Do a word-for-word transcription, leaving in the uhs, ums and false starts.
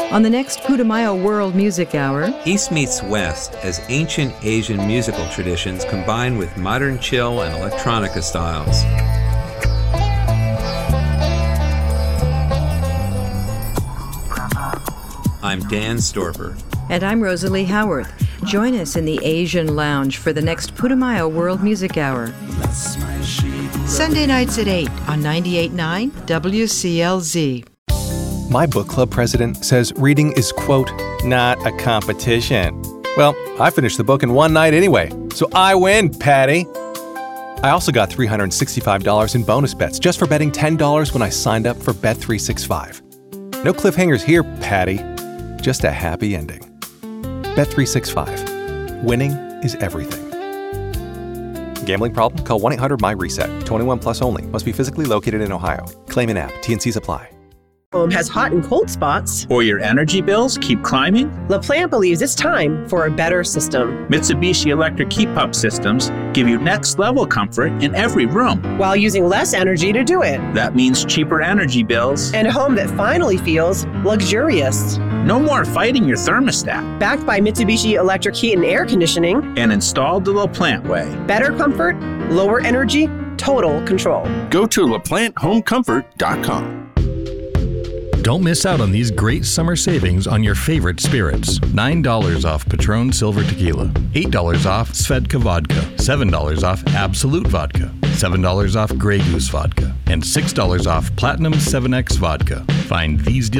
On the next Putumayo World Music Hour, East meets West as ancient Asian musical traditions combine with modern chill and electronica styles. I'm Dan Storper. And I'm Rosalie Howarth. Join us in the Asian Lounge for the next Putumayo World Music Hour. Sunday nights at eight on ninety-eight point nine W C L Z. My book club president says reading is, quote, not a competition. Well, I finished the book in one night anyway, so I win, Patty. I also got three hundred sixty-five dollars in bonus bets just for betting ten dollars when I signed up for Bet three sixty-five. No cliffhangers here, Patty. Just a happy ending. Bet three sixty-five. Winning is everything. Gambling problem? Call one eight hundred my reset. twenty-one plus only. Must be physically located in Ohio. Claim in app. T and Cs apply. Home has hot and cold spots. Or your energy bills keep climbing? LaPlante believes it's time for a better system. Mitsubishi Electric Heat Pump Systems give you next-level comfort in every room. While using less energy to do it. That means cheaper energy bills. And a home that finally feels luxurious. No more fighting your thermostat. Backed by Mitsubishi Electric Heat and Air Conditioning. And installed the LaPlante way. Better comfort, lower energy, total control. Go to La Plante Home Comfort dot com. Don't miss out on these great summer savings on your favorite spirits. nine dollars off Patron Silver Tequila, eight dollars off Svedka Vodka, seven dollars off Absolute Vodka, seven dollars off Grey Goose Vodka, and six dollars off Platinum seven X Vodka. Find these deals